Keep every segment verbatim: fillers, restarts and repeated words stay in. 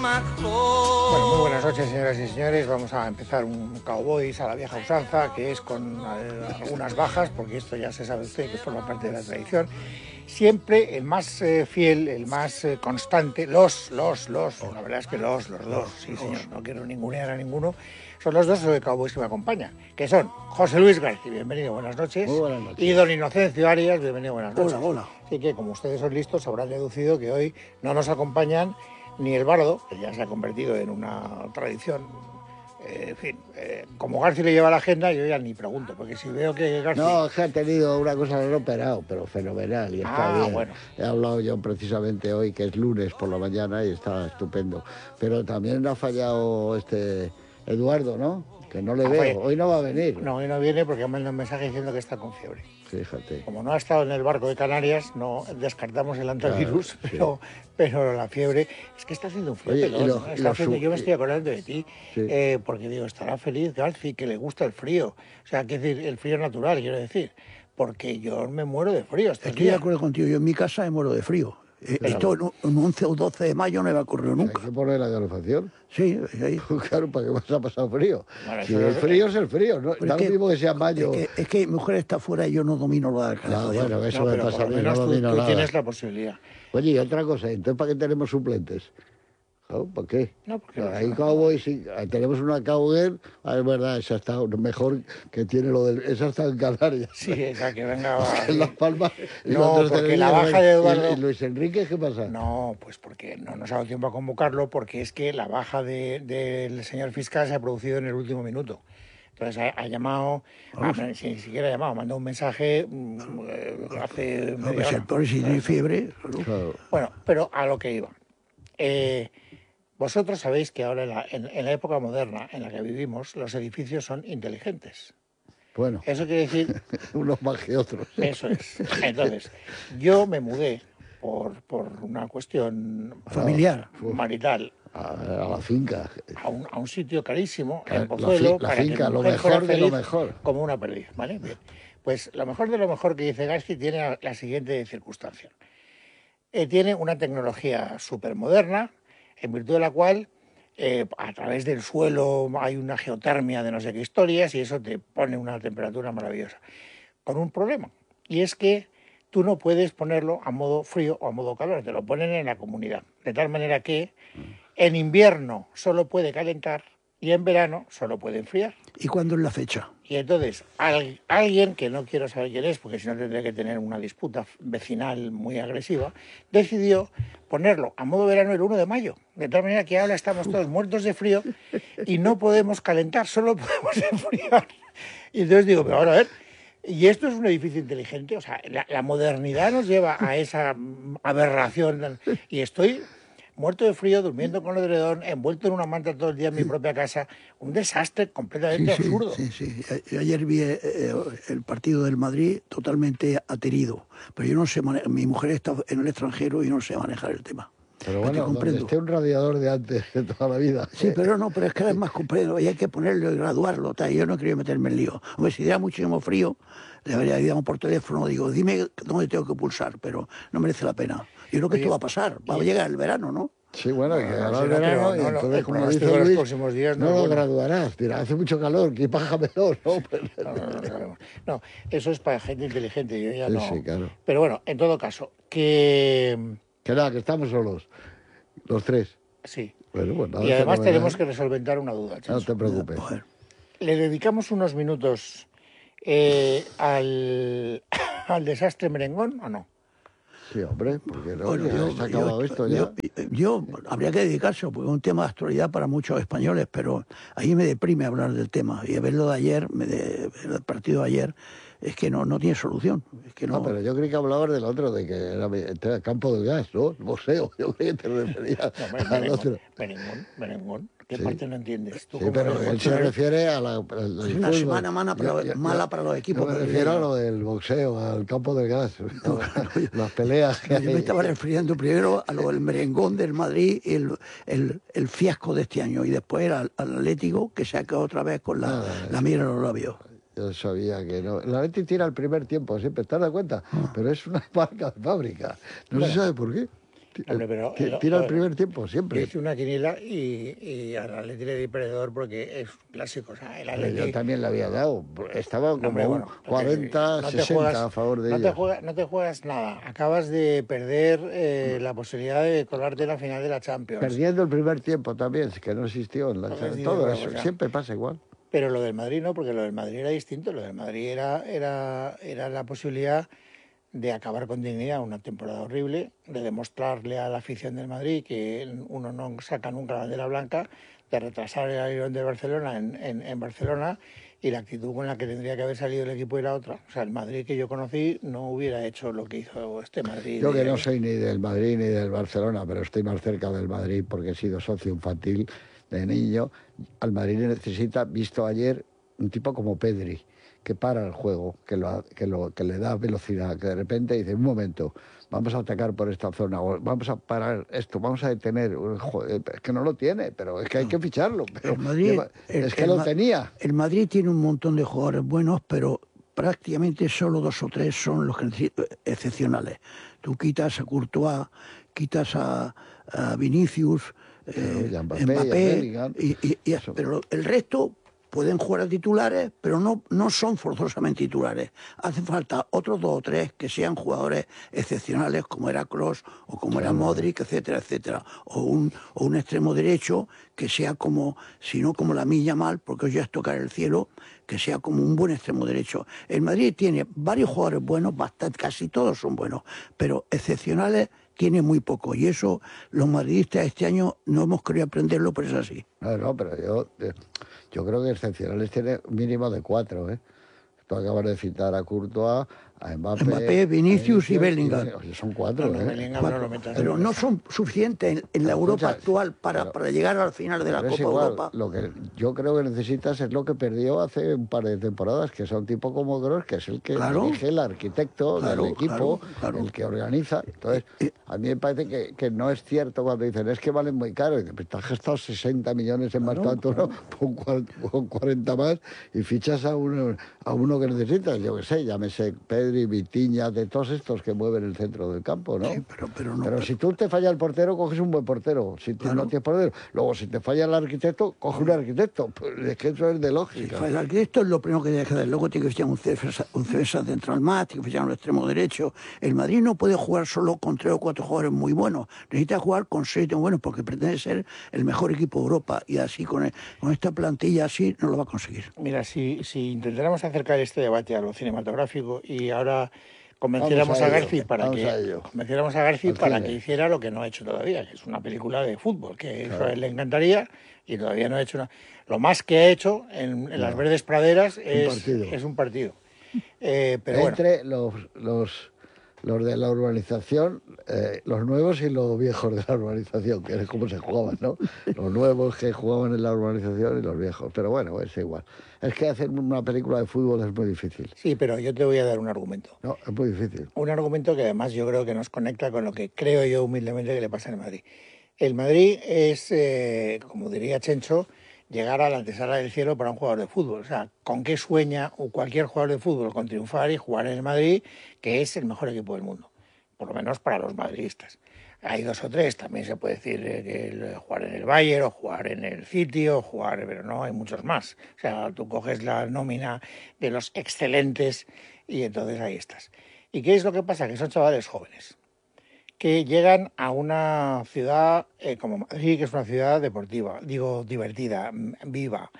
Bueno, muy buenas noches, señoras y señores. Vamos a empezar un Cowboys a la vieja usanza, que es con algunas bajas, porque esto ya se sabe usted que forma parte de la tradición. Siempre el más eh, fiel, el más eh, constante, los, los, los, la verdad es que los, los dos, sí señor, no quiero ningunear a ninguno, son los dos Cowboys que me acompañan, que son José Luis García, bienvenido, buenas noches. Muy buenas noches. Y don Inocencio Arias, bienvenido, buenas noches. Hola, hola. Así que, como ustedes son listos, habrán deducido que hoy no nos acompañan ni el bardo, que ya se ha convertido en una tradición. Eh, en fin, eh, como García le lleva la agenda, yo ya ni pregunto, porque si veo que García... No, es que ha tenido una cosa, no operado, pero fenomenal, y está Ah, bien. bueno. He hablado yo precisamente hoy, que es lunes por la mañana, y está estupendo. Pero también ha fallado este Eduardo, ¿no? Que no le Ah, veo. fue- Hoy no va a venir. No, hoy no viene porque manda un mensaje diciendo que está con fiebre. Fíjate. Como no ha estado en el barco de Canarias, no descartamos el antivirus, Claro, sí. pero, pero la fiebre... Es que está haciendo un frío Oye, y pelón, lo- ¿no? y Está lo haciendo- sub- yo me estoy acordando de ti, Sí. eh, porque digo, estará feliz García, que le gusta el frío. O sea, que decir, el frío natural, quiero decir. Porque yo me muero de frío estos Estoy de días. acuerdo contigo, yo en mi casa me muero de frío. Eh, Pero- Esto en un- en un once o doce de mayo no me va a ocurrir Hay nunca. que poner la calefacción. Sí, ahí. Claro, ¿para qué vas a pasar frío? Bueno, Si eso el es- frío es el frío, no, Pero da es lo que- mismo que sea mayo. Es que, es que mi mujer está fuera y yo no domino lo de la No, calefacción. bueno, eso No, me pero pasa por a lo mí, no menos tú, domino tú nada. tienes la posibilidad. Oye, y otra cosa, entonces ¿para qué tenemos suplentes? Claro, ¿para qué? No, porque Ahí no- Cowboys, sí, tenemos una Cowboy, ah, es verdad, esa está mejor que tiene lo del... Esa está en Canarias. Sí, esa que venga... En Las Palmas. y No, nosotros porque tenemos la Rey. baja de Eduardo- ¿Y, y Luis Enrique qué pasa? No, pues porque no nos ha dado tiempo a convocarlo, porque es que la baja de- del señor fiscal se ha producido en el último minuto. Entonces ha, ha llamado, ah, pero si ni siquiera ha llamado, mandó un mensaje mm, eh, hace No, media que si hora. el pobre si tiene fiebre, claro. Claro. Bueno, pero a lo que iba. Eh, vosotros sabéis que ahora en la, en- en la época moderna en la que vivimos, los edificios son inteligentes. Bueno, Eso quiere decir, unos más que otros. eso es. Entonces, yo me mudé por, por una cuestión Familiar. marital A, a la finca. a un, a un sitio carísimo, La- en la Pozuelo, fi- la para que finca, mi lo mujer mejor fuera de lo feliz mejor. como una perdiz, ¿vale? Bien. Pues lo mejor de lo mejor que dice García tiene la, la siguiente circunstancia. Eh, tiene una tecnología súper moderna, en virtud de la cual eh, a través del suelo hay una geotermia de no sé qué historias y eso te pone una temperatura maravillosa. Con un problema, y es que tú no puedes ponerlo a modo frío o a modo calor, te lo ponen en la comunidad. De tal manera que en invierno solo puede calentar y en verano solo puede enfriar. ¿Y cuándo es la fecha? Y entonces al- alguien, que no quiero saber quién es, porque si no tendría que tener una disputa vecinal muy agresiva, decidió ponerlo a modo verano el uno de mayo. De tal manera que ahora estamos todos muertos de frío y no podemos calentar, solo podemos enfriar. Y entonces digo, pero ahora a ver, ¿y esto es un edificio inteligente? O sea, la, la modernidad nos lleva a esa mm, aberración. Y estoy muerto de frío, durmiendo con el edredón, envuelto en una manta todo el día en mi propia casa. Un desastre completamente Sí, sí, absurdo. sí, sí. Yo ayer vi eh, eh, el partido del Madrid totalmente aterido. Pero yo no sé, mane- mi mujer está en el extranjero y no sé manejar el tema. Pero Te bueno, donde comprendo. esté un radiador de antes de toda la vida. Sí, pero no, pero es que es más complejo y hay que ponerlo y graduarlo. Tal. Yo no quería meterme en lío. Hombre, si diera muchísimo frío, le habría llamado por teléfono, digo, dime dónde tengo que pulsar, pero no merece la pena. Yo creo que Oye, esto va a pasar, va a llegar el verano, ¿no? Sí, bueno, que No, ahora sí, el no, pero verano, y no, no, entonces, el como pronóstico dice de los Luis, próximos días no no es lo bueno. graduarás. Dirá, hace mucho calor, que págamelo, ¿no? No, no, no, sabemos. No, eso es para gente inteligente, yo ya Sí, no. sí, claro. Pero bueno, en todo caso, que Que nada, que estamos solos, los tres. sí. Bueno, pues nada, Y además fenomenal. tenemos que resolventar una duda, No Chencho. te preocupes. Joder. Le dedicamos unos minutos eh, al, al desastre merengón o no? Sí, hombre, porque no, Bueno, ya yo, se ha acabado yo- esto ya. yo- yo- habría que dedicarse, porque es un tema de actualidad para muchos españoles, pero ahí me deprime hablar del tema. Y verlo de ayer, me de, ver el partido de ayer, es que no, no tiene solución. Es que no, No, pero yo creí que hablabas del otro, de que era este, el campo del gas, ¿no? El boxeo. Yo creí que te referías No, hombre, al otro. merengón, merengón, merengón. ¿Qué Sí. parte no entiendes? ¿Tú Sí, cómo pero eres él se boxeador? refiere a la... al- al Es una fútbol. semana mala para- Yo- yo- mala yo- para los equipos, Yo me pero refiero a yo- lo del boxeo, al campo del gas. Las peleas que No, yo me hay. estaba refiriendo primero a lo del merengón del Madrid, el, el, el fiasco de este año, y después al, al Atlético, que se ha quedado otra vez con la, Nada, la mira en los labios. Yo sabía que no. La Leti tira el primer tiempo, siempre, ¿te das cuenta? Pero es una marca de fábrica. No se sabe por qué. Hombre, pero Tira lo- el lo- primer tiempo, siempre. hice una quiniela y, y al Atleti le di perdedor porque es un clásico. O sea, el Pero yo Atleti... también le había dado. Estaba No, como hombre, un bueno, porque cuarenta, no te sesenta juegas, a favor de no te ella. juegas, no te juegas nada. Acabas de perder eh, la posibilidad de colarte en la final de la Champions. Perdiendo el primer tiempo también, que no existió. En la, Entonces, dices, todo bueno, eso, pues ya. siempre pasa igual. Pero lo del Madrid no, porque lo del Madrid era distinto. Lo del Madrid era, era, era la posibilidad de acabar con dignidad una temporada horrible, de demostrarle a la afición del Madrid que uno no saca nunca la bandera blanca, de retrasar el avión de Barcelona en, en, en Barcelona, y la actitud con la que tendría que haber salido el equipo era otra. O sea, el Madrid que yo conocí no hubiera hecho lo que hizo este Madrid. Yo que de... no soy ni del Madrid ni del Barcelona, pero estoy más cerca del Madrid porque he sido socio infantil de niño. Al Madrid necesita, visto ayer, un tipo como Pedri, que para el juego, que, lo, que, lo, que le da velocidad, que de repente dice, un momento, vamos a atacar por esta zona, o vamos a parar esto, vamos a detener. Joder, es que no lo tiene, pero es que hay que ficharlo. Pero El Madrid, lleva, el, es que el, lo tenía. El Madrid tiene un montón de jugadores buenos, pero prácticamente solo dos o tres son los que excepcionales. Tú quitas a Courtois, quitas a, a Vinicius, eh, Claro, Mbappé, Mbappé, y, y, y, pero el resto pueden jugar a titulares, pero no, no son forzosamente titulares. Hace falta otros dos o tres que sean jugadores excepcionales, como era Kroos o como era Modric, etcétera, etcétera. O un, o un extremo derecho que sea como, si no como la Milla mal, porque hoy ya es tocar el cielo, que sea como un buen extremo derecho. El Madrid tiene varios jugadores buenos, bastante, casi todos son buenos, pero excepcionales tiene muy poco, y eso los madridistas este año no hemos querido aprenderlo, pero es así. No, no, pero yo, yo creo que excepcionales tiene mínimo de cuatro, ¿eh? Tú acabas de citar a Courtois, a Mbappé, Mbappé, Vinicius y Bellingham. Y, son cuatro, no, no, ¿eh? Bellingham Cuatro, no lo metas, pero no son suficientes en, en la Europa Escucha, actual para, pero- para llegar al final de la Pero Copa es igual, Europa. lo que yo creo que necesitas es lo que perdió hace un par de temporadas, que es un tipo como Kroos, que es el que Claro. dirige, el arquitecto Claro, del equipo, claro, claro. el que organiza. Entonces, Eh, a mí me parece que, que no es cierto cuando dicen, es que valen muy caro. Y te has gastado sesenta millones en más Claro, tanto, ¿no? Pon cua- pon cuarenta más y fichas a uno, a uno que necesitas. Yo qué sé, llámese Pedri, Vitinha, de todos estos que mueven el centro del campo, ¿no? Sí, pero, pero no. Pero pero- si tú te falla el portero, coges un buen portero. Si Claro. no tienes portero. Luego, si te falla el arquitecto, coge un arquitecto. Pues es que eso es de si lógica. fue el arquitecto es lo primero que tiene que hacer. Luego tiene que fichar un defensa, un defensa central más, tiene que fichar un extremo derecho. El Madrid no puede jugar solo con tres o cuatro jugadores muy buenos. Necesita jugar con seis muy buenos porque pretende ser el mejor equipo de Europa. Y así, con, el- con esta plantilla así, no lo va a conseguir. Mira, si, si intentáramos acercar este debate a lo cinematográfico y ahora convenciéramos Vamos a, a ello, Garci para vamos que a ello. convenciéramos a Garci Al para cine. que hiciera lo que no ha hecho todavía, que es una película de fútbol, que eso a él le encantaría y todavía no ha hecho una... Lo más que ha hecho en, en las verdes praderas es partido. es un partido. Eh, pero bueno, Entre los, los, los de la urbanización, eh, los nuevos y los viejos de la urbanización, que es como se jugaban, ¿no? Los nuevos que jugaban en la urbanización y los viejos. Pero bueno, es igual. Es que hacer una película de fútbol es muy difícil. sí, pero yo te voy a dar un argumento. No, es muy difícil. Un argumento que además yo creo que nos conecta con lo que creo yo humildemente que le pasa en el Madrid. El Madrid es, eh, como diría Chencho, llegar a la antesala del cielo para un jugador de fútbol. O sea, ¿con qué sueña o cualquier jugador de fútbol? Con triunfar y jugar en el Madrid, que es el mejor equipo del mundo, por lo menos para los madridistas. Hay dos o tres, también se puede decir eh, que el, jugar en el Bayern o jugar en el City o jugar, pero no, hay muchos más. O sea, tú coges la nómina de los excelentes y entonces ahí estás. ¿Y qué es lo que pasa? Que son chavales jóvenes que llegan a una ciudad eh, como Madrid, que es una ciudad deportiva, digo, divertida, m- viva,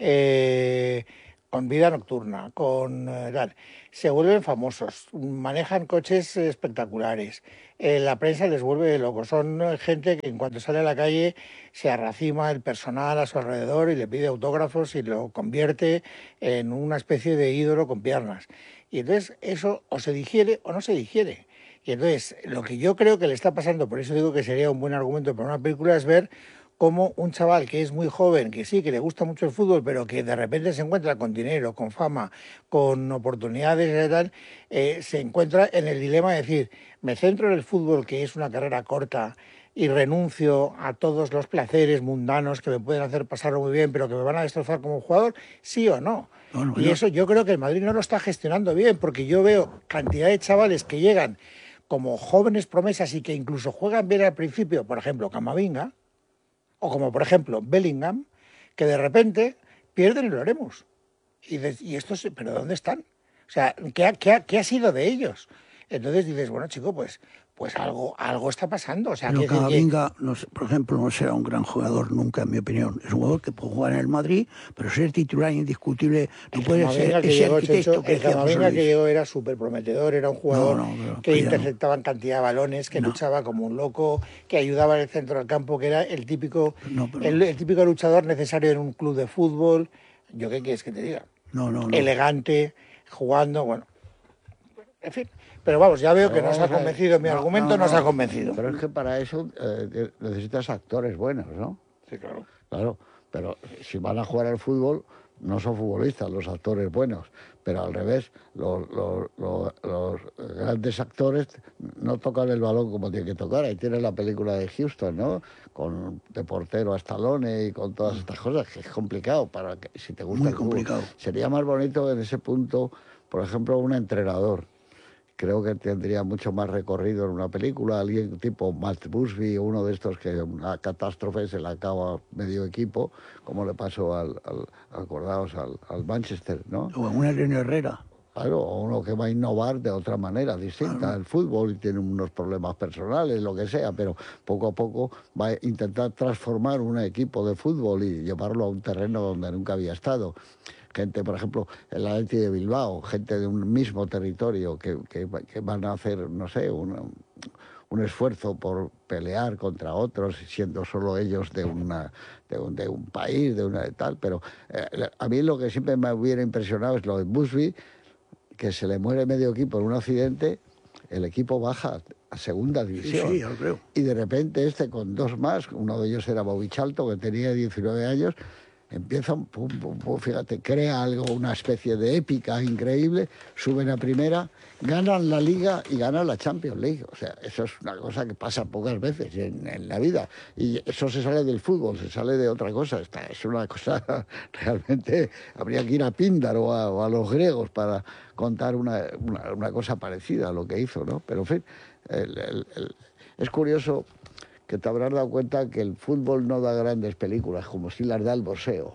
eh, con vida nocturna, con eh, tal. Se vuelven famosos, manejan coches espectaculares, eh, la prensa les vuelve locos, son eh, gente que en cuanto sale a la calle se arracima el personal a su alrededor y le pide autógrafos y lo convierte en una especie de ídolo con piernas. Y entonces eso o se digiere o no se digiere. Y entonces, lo que yo creo que le está pasando, por eso digo que sería un buen argumento para una película, es ver cómo un chaval que es muy joven, que sí, que le gusta mucho el fútbol, pero que de repente se encuentra con dinero, con fama, con oportunidades y tal, eh, se encuentra en el dilema de decir, me centro en el fútbol, que es una carrera corta, y renuncio a todos los placeres mundanos que me pueden hacer pasarlo muy bien, pero que me van a destrozar como jugador, sí o no. No, no, y yo- eso yo creo que el Madrid no lo está gestionando bien, porque yo veo cantidad de chavales que llegan como jóvenes promesas y que incluso juegan bien al principio, por ejemplo, Camavinga, o como por ejemplo Bellingham, que de repente pierden y lo haremos. Y, de, y estos, ¿pero dónde están? O sea, ¿qué ha, qué ha, qué ha sido de ellos? Entonces dices, bueno, chico, pues, pues algo, algo está pasando. O sea, pero que Camavinga, que... no sé, por ejemplo, no será un gran jugador nunca, en mi opinión. Es un jugador que puede jugar en el Madrid, pero ser titular indiscutible no puede ser que ese llegó, arquitecto Checho, que el Camavinga que llegó era súper prometedor, era un jugador no, no, que interceptaba en cantidad de balones, que no. luchaba como un loco, que ayudaba en el centro del campo, que era el típico, no, pero... el, el típico luchador necesario en un club de fútbol. ¿Yo qué quieres que te diga? No, no, no. Elegante, jugando, bueno. En fin, pero vamos, ya veo que nos ha convencido, mi no, argumento no, no, nos ha convencido. Pero es que para eso eh, necesitas actores buenos, ¿no? Sí, claro. Claro, pero si van a jugar al fútbol, no son futbolistas los actores buenos, pero al revés, los, los, los, los grandes actores no tocan el balón como tienen que tocar. Ahí tienes la película de Houston, ¿no? Con de portero a Stallone y con todas estas cosas, que es complicado para que si te gusta Muy el fútbol. complicado. Sería más bonito en ese punto, por ejemplo, un entrenador. Creo que tendría mucho más recorrido en una película, alguien tipo Matt Busby, uno de estos que una catástrofe se le acaba medio equipo, como le pasó al, al acordaos, al, al Manchester, ¿no? O en una Elena Herrera. Claro, o uno que va a innovar de otra manera distinta claro. al fútbol y tiene unos problemas personales, lo que sea, pero poco a poco va a intentar transformar un equipo de fútbol y llevarlo a un terreno donde nunca había estado. Gente, por ejemplo, el Athletic de Bilbao, gente de un mismo territorio que, que, que van a hacer, no sé, un, un esfuerzo por pelear contra otros, siendo solo ellos de, una, de, un, de un país, de una de tal. Pero eh, a mí lo que siempre me hubiera impresionado es lo de Busby, que se le muere medio equipo en un accidente, el equipo baja a segunda división. Sí, sí, yo creo. Y de repente este con dos más, uno de ellos era Bobichalto, que tenía diecinueve años, empieza, pum, pum, pum, fíjate, crea algo, una especie de épica increíble, suben a primera, ganan la Liga y ganan la Champions League. O sea, eso es una cosa que pasa pocas veces en, en la vida. Y eso se sale del fútbol, se sale de otra cosa. Esta es una cosa, realmente, habría que ir a Píndar o a, o a los griegos para contar una, una, una cosa parecida a lo que hizo, ¿no? Pero, en fin, el, el, el, es curioso que te habrás dado cuenta que el fútbol no da grandes películas, como si las da el boxeo.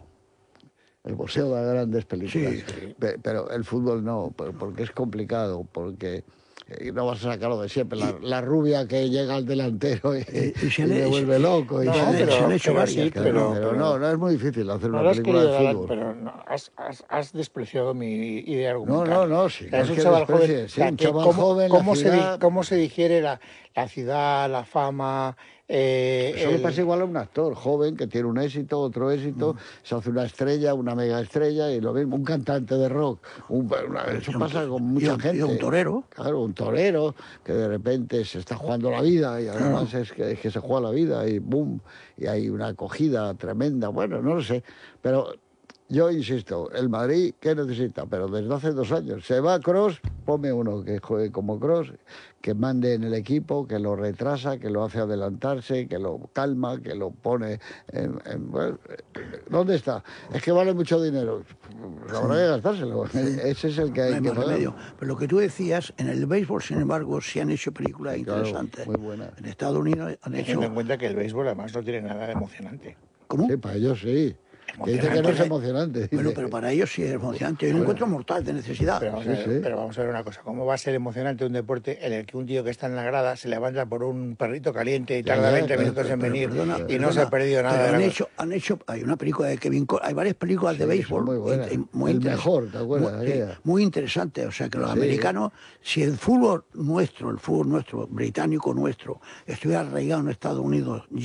El boxeo da grandes películas, sí, sí. Pero el fútbol no, porque es complicado, porque no vas a sacarlo de siempre. La, la rubia que llega al delantero y, y, y se le vuelve loco. Y no, se, pero, se han hecho pero, varias, sí, pero, pero, pero no, no es muy difícil hacer no una película de dar, fútbol. Pero no, has, has, has despreciado mi idea No, argumental. no, no, sí. O sea, No es un es chaval joven. sí, O sea, un chaval cómo, joven, cómo, la se, ciudad... ¿Cómo se digiere la, la ciudad, la fama? Eh, Eso el... le pasa igual a un actor joven que tiene un éxito, otro éxito, mm. se hace una estrella, una mega estrella y lo mismo, un cantante de rock. Un, una, eso un, pasa con mucha un, gente. Y un torero. Claro, un torero que de repente se está jugando la vida y además claro. es, que, es que se juega la vida y boom, y hay una acogida tremenda. Bueno, no lo sé, pero... Yo insisto, el Madrid, ¿qué necesita? Pero desde hace dos años. Se va Kroos, ponme uno que juegue como Kroos, que mande en el equipo, que lo retrasa, que lo hace adelantarse, que lo calma, que lo pone en... en bueno, ¿dónde está? Es que vale mucho dinero. Habrá que gastárselo. Sí. Ese es el que hay no hay que pagar. Remedio. Pero lo que tú decías, en el béisbol, sin embargo, sí han hecho películas sí, claro, interesantes. muy buenas. En Estados Unidos han hecho... Teniendo en cuenta que el béisbol además no tiene nada de emocionante. ¿Cómo? Sí, para ellos sí. Que dice que no es emocionante. Bueno, pero para ellos sí es emocionante. Hay un bueno, encuentro mortal de necesidad. Pero vamos, sí, ver, sí. pero vamos a ver una cosa. ¿Cómo va a ser emocionante un deporte en el que un tío que está en la grada se levanta por un perrito caliente y tarda veinte pero, minutos pero, en pero, venir perdona, y perdona, no se ha perdido nada? Pero de han, hecho, han hecho... Hay una película de Kevin Costner, hay varias películas sí, de béisbol. Muy buenas. Muy el mejor, ¿te acuerdas? Muy, eh, muy interesante. O sea, que los sí. americanos, si el fútbol nuestro, el fútbol nuestro, británico nuestro, estuviera arraigado en Estados Unidos...